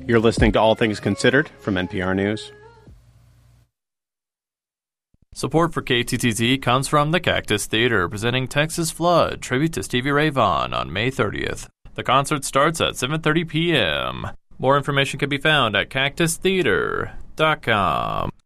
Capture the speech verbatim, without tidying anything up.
You're listening to All Things Considered from N P R News. Support for K T T Z comes from the Cactus Theater, presenting Texas Flood, tribute to Stevie Ray Vaughan on May thirtieth. The concert starts at seven thirty p.m. More information can be found at cactus theater dot com.